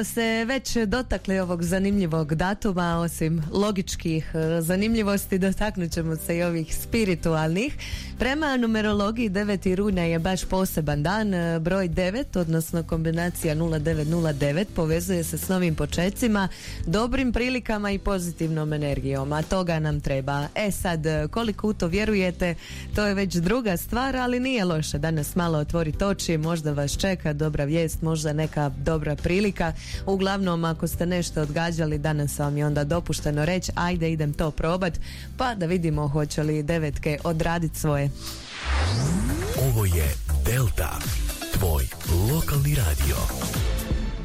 Se već dotakli ovog zanimljivog datuma, osim logičkih zanimljivosti, dotaknut ćemo se i ovih spiritualnih. Prema numerologiji 9. rujna je baš poseban dan. Broj 9, odnosno kombinacija 0909, povezuje se s novim počecima, dobrim prilikama i pozitivnom energijom, a toga nam treba. Sad, koliko u to vjerujete, to je već druga stvar, ali nije loše danas malo otvoriti oči, možda vas čeka dobra vijest, možda neka dobra prilika. Uglavnom, ako ste nešto odgađali, danas vam je onda dopušteno reći ajde idem to probat, pa da vidimo hoće li devetke odraditi svoje. Ovo je Delta, tvoj lokalni radio.